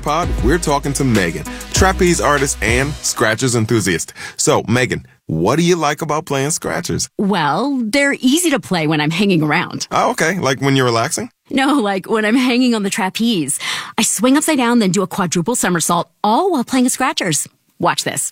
Pod, we're talking to Megan, trapeze artist and Scratchers enthusiast. So, Megan, what do you like about playing Scratchers? Well, they're easy to play when I'm hanging around. Oh, okay. Like when you're relaxing? No, like when I'm hanging on the trapeze. I swing upside down, then do a quadruple somersault, all while playing Scratchers. Watch this.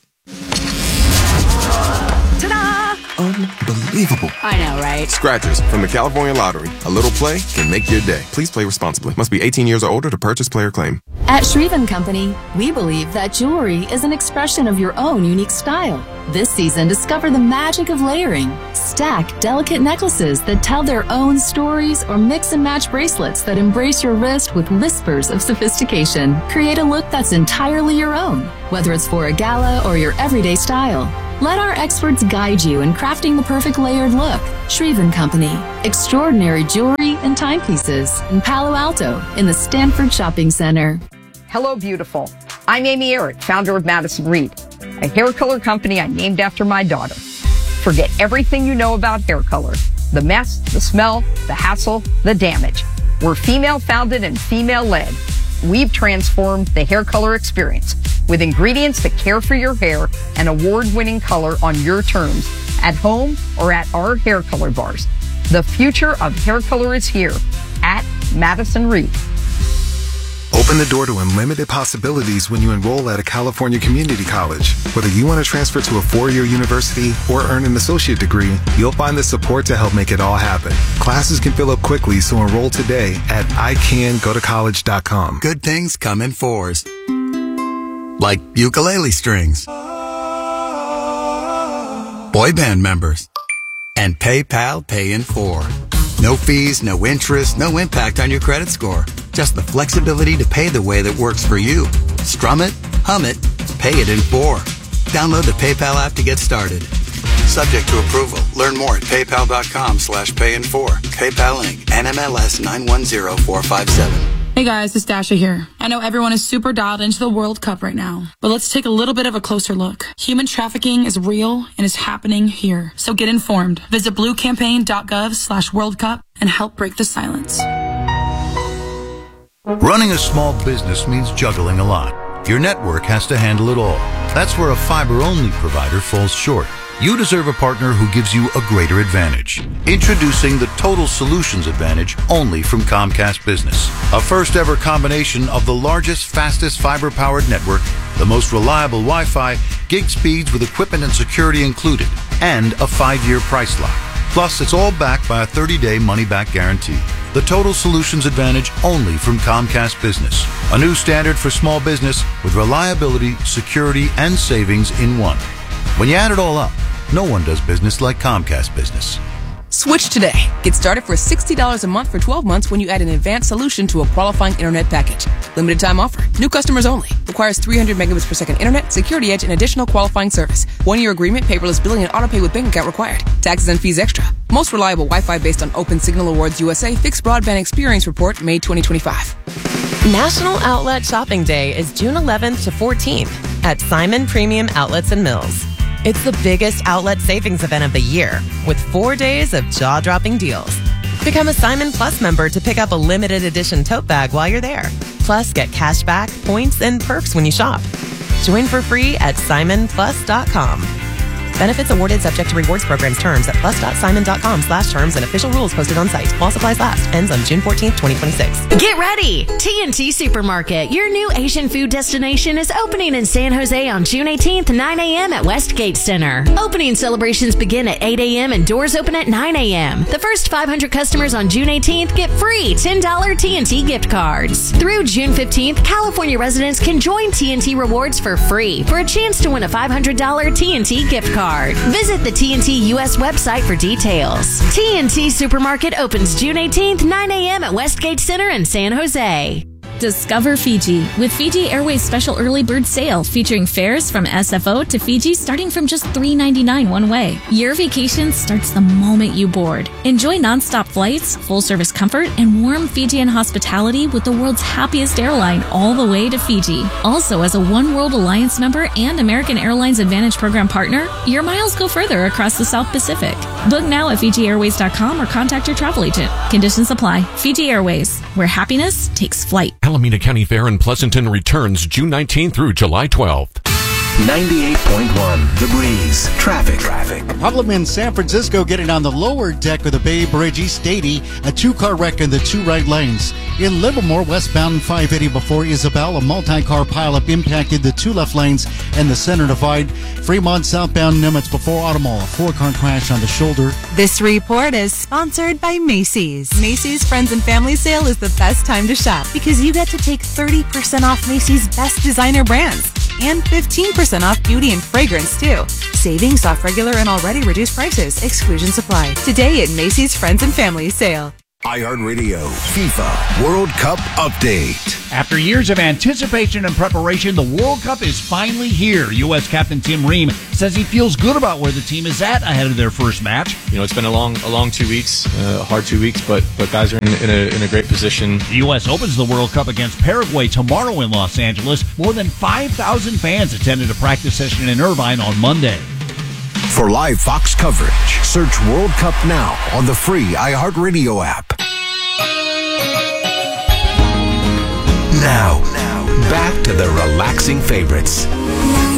Ta-da! Unbelievable. I know, right? Scratchers from the California Lottery. A little play can make your day. Please play responsibly. Must be 18 years or older to purchase player claim. At Shreve & Company, we believe that jewelry is an expression of your own unique style. This season, discover the magic of layering. Stack delicate necklaces that tell their own stories or mix and match bracelets that embrace your wrist with whispers of sophistication. Create a look that's entirely your own, whether it's for a gala or your everyday style. Let our experts guide you in crafting the perfect layered look. Shreve & Company. Extraordinary jewelry and timepieces in Palo Alto in the Stanford Shopping Center. Hello, beautiful. I'm Amy Errett, founder of Madison Reed, a hair color company I named after my daughter. Forget everything you know about hair color. The mess, the smell, the hassle, the damage. We're female founded and female led. We've transformed the hair color experience with ingredients that care for your hair and award-winning color on your terms, at home or at our hair color bars. The future of hair color is here at Madison Reed. Open the door to unlimited possibilities when you enroll at a California community college. Whether you want to transfer to a 4-year university or earn an associate degree, you'll find the support to help make it all happen. Classes can fill up quickly, so enroll today at icangotocollege.com. Good things come in fours. Like ukulele strings, boy band members, and PayPal Pay in 4. No fees, no interest, no impact on your credit score. Just the flexibility to pay the way that works for you. Strum it, hum it, pay it in 4. Download the PayPal app to get started. Subject to approval. Learn more at paypal.com/payin4. PayPal Inc. NMLS 910457. Hey guys, it's Dasha here. I know everyone is super dialed into the World Cup right now, but let's take a little bit of a closer look. Human trafficking is real and is happening here. So get informed. Visit bluecampaign.gov/World Cup and help break the silence. Running a small business means juggling a lot. Your network has to handle it all. That's where a fiber-only provider falls short. You deserve a partner who gives you a greater advantage. Introducing the Total Solutions Advantage only from Comcast Business. A first-ever combination of the largest, fastest fiber-powered network, the most reliable Wi-Fi, gig speeds with equipment and security included, and a 5-year price lock. Plus, it's all backed by a 30-day money-back guarantee. The Total Solutions Advantage only from Comcast Business. A new standard for small business with reliability, security, and savings in one. When you add it all up, no one does business like Comcast Business. Switch today. Get started for $60 a month for 12 months when you add an advanced solution to a qualifying internet package. Limited time offer. New customers only. Requires 300 megabits per second internet, security edge, and additional qualifying service. 1-year agreement, paperless billing, and autopay with bank account required. Taxes and fees extra. Most reliable Wi-Fi based on Open Signal Awards USA Fixed Broadband Experience Report, May 2025. National Outlet Shopping Day is June 11th to 14th at Simon Premium Outlets and Mills. It's the biggest outlet savings event of the year, with 4 days of jaw-dropping deals. Become a Simon Plus member to pick up a limited edition tote bag while you're there. Plus, get cash back, points, and perks when you shop. Join for free at simonplus.com. Benefits awarded subject to rewards programs terms at plus.simon.com/terms and official rules posted on site. While supplies last. Ends on June 14th, 2026. Get ready! TNT Supermarket, your new Asian food destination, is opening in San Jose on June 18th, 9 a.m. at Westgate Center. Opening celebrations begin at 8 a.m. and doors open at 9 a.m. The first 500 customers on June 18th get free $10 TNT gift cards. Through June 15th, California residents can join TNT Rewards for free for a chance to win a $500 TNT gift card. Visit the TNT US website for details. TNT Supermarket opens June 18th, 9 a.m. at Westgate Center in San Jose. Discover Fiji with Fiji Airways special early bird sale featuring fares from SFO to Fiji starting from just $3.99 one way. Your vacation starts the moment you board. Enjoy nonstop flights, full service comfort, and warm Fijian hospitality with the world's happiest airline all the way to Fiji. Also, as a One World Alliance member and American Airlines Advantage Program partner, your miles go further across the South Pacific. Book now at FijiAirways.com or contact your travel agent. Conditions apply. Fiji Airways, where happiness takes flight. Alameda County Fair in Pleasanton returns June 19th through July 12th. 98.1 The Breeze. Traffic. A problem in San Francisco getting on the lower deck of the Bay Bridge East 80. A two-car wreck in the two right lanes. In Livermore, westbound 580 before Isabel, a multi-car pileup impacted the two left lanes and the center divide. Fremont southbound Nimitz before Automall, a four-car crash on the shoulder. This report is sponsored by Macy's. Macy's Friends and Family Sale is the best time to shop because you get to take 30% off Macy's best designer brands. And 15% off beauty and fragrance, too. Savings off regular and already reduced prices. Exclusions apply. Today at Macy's Friends and Family Sale. iHeartRadio FIFA World Cup Update. After years of anticipation and preparation, the World Cup is finally here. U.S. Captain Tim Ream says he feels good about where the team is at ahead of their first match. You know, it's been a long 2 weeks, hard 2 weeks, but guys are in a great position. The U.S. opens the World Cup against Paraguay tomorrow in Los Angeles. More than 5,000 fans attended a practice session in Irvine on Monday. For live Fox coverage, search World Cup now on the free iHeartRadio app. Now, back to the relaxing favorites.